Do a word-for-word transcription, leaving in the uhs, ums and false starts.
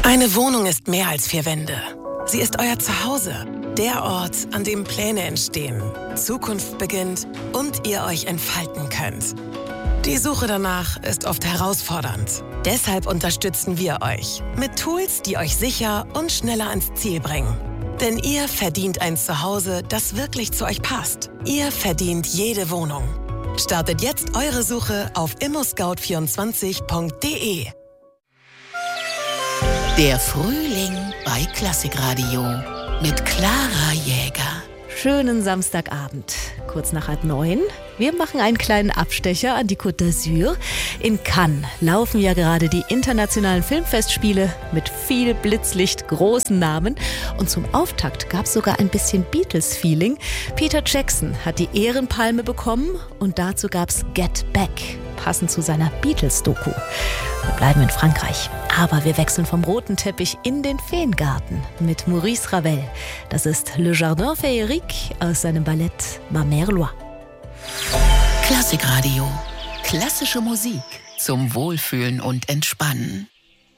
Eine Wohnung ist mehr als vier Wände. Sie ist euer Zuhause. Der Ort, an dem Pläne entstehen, Zukunft beginnt und ihr euch entfalten könnt. Die Suche danach ist oft herausfordernd. Deshalb unterstützen wir euch mit Tools, die euch sicher und schneller ans Ziel bringen. Denn ihr verdient ein Zuhause, das wirklich zu euch passt. Ihr verdient jede Wohnung. Startet jetzt eure Suche auf immo scout vierundzwanzig punkt de. Der Frühling bei Klassikradio mit Clara Jäger. Schönen Samstagabend, kurz nach halb neun. Wir machen einen kleinen Abstecher an die Côte d'Azur. In Cannes laufen ja gerade die internationalen Filmfestspiele mit viel Blitzlicht, großen Namen. Und zum Auftakt gab es sogar ein bisschen Beatles-Feeling. Peter Jackson hat die Ehrenpalme bekommen und dazu gab es Get Back, passend zu seiner Beatles-Doku. Wir bleiben in Frankreich, aber wir wechseln vom roten Teppich in den Feengarten mit Maurice Ravel. Das ist Le Jardin Féerique aus seinem Ballett Ma Mère Loire. Klassikradio. Klassische Musik zum Wohlfühlen und Entspannen.